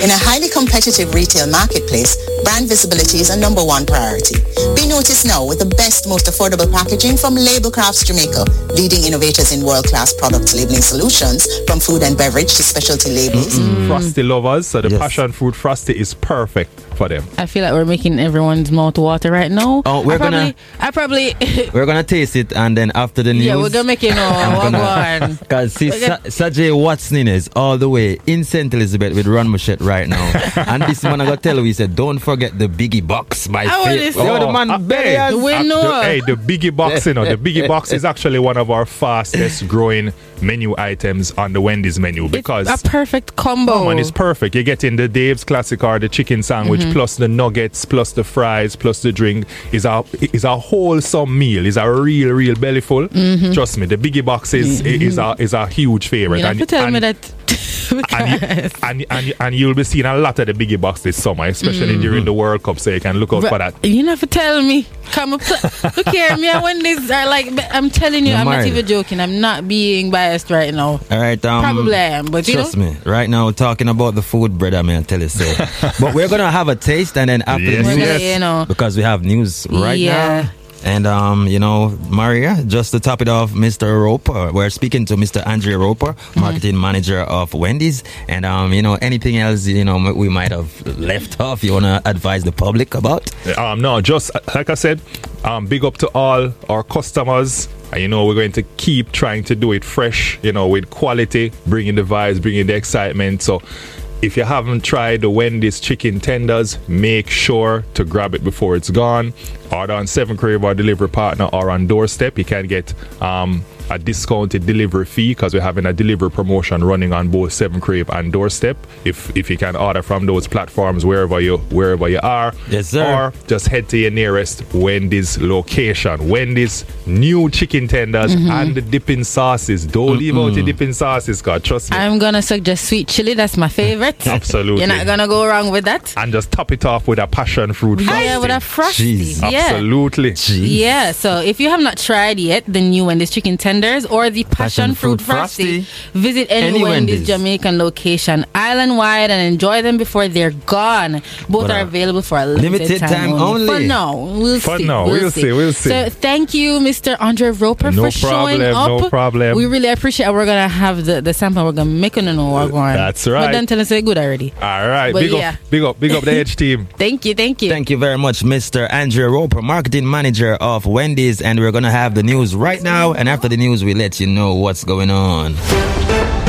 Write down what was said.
In a highly competitive retail marketplace, brand visibility is a number one priority. Be noticed now with the best, most affordable packaging from Label Crafts Jamaica, leading innovators in world-class product labeling solutions, from food and beverage to specialty labels. Frosty lovers, so the passion fruit Frosty is perfect for them. I feel like we're making everyone's mouth water right now. Oh, we're gonna taste it, and then after the news, yeah, we're gonna make it know. Because see, Sajay Watson is all the way in St. Elizabeth with Ron Machette right now, and this man I gotta tell you, he said, don't forget the Biggie Box. My favorite. The Biggie Box, the Biggie Box is actually one of our fastest growing menu items on the Wendy's menu, because it's a perfect combo. Oh man, it's perfect. You get in the Dave's Classic or the chicken sandwich, plus the nuggets, plus the fries, plus the drink. Is a wholesome meal. It's a real belly full. Trust me, the Biggie Box is a huge favorite. You have to tell me that. and you'll be seeing a lot of the Biggie Box this summer, especially during the World Cup, so you can look out for that. You never tell me. Come up, look here, me and Wendy's are like, I'm telling you, I'm not even joking. I'm not being biased right now. All right, probably I am, but trust me. Right now, talking about the food, brother, man, tell you so. But we're gonna have a taste, and then after the news, because we have news right now. And, Maria, just to top it off, Mr. Roper, we're speaking to Mr. Andre Roper, marketing manager of Wendy's. And, anything else, we might have left off you want to advise the public about? No, just like I said, big up to all our customers. And, we're going to keep trying to do it fresh, with quality, bringing the vibes, bringing the excitement. So, if you haven't tried the Wendy's chicken tenders, make sure to grab it before it's gone. Order on 7 Crave, our delivery partner, or on Doorstep. You can get a discounted delivery fee, because we're having a delivery promotion running on both 7 Crave and Doorstep. If you can order from those platforms wherever you are. Yes, sir. Or just head to your nearest Wendy's location. Wendy's new chicken tenders and the dipping sauces. Don't leave out the dipping sauces, God, trust me. I'm gonna suggest sweet chili. That's my favorite. Absolutely. You're not gonna go wrong with that. And just top it off with a passion fruit frosty. Yeah, with a frosty. Jeez. Yeah. Absolutely. Jeez. Yeah, so if you have not tried yet the new Wendy's chicken tenders or the passion fruit frosty, visit any Wendy's Jamaican location island-wide and enjoy them before they're gone. Both are available for a limited time only. For now. We'll see. So thank you, Mr. Andre Roper, for showing up. No problem. We really appreciate it. We're going to have the sample. We're going to make it know what's going on. That's right. But don't tell us it's good already. All right. But big up the Edge team. Thank you. Thank you very much, Mr. Andre Roper, marketing manager of Wendy's. And we're going to have the news right now. And after the news, we let you know what's going on.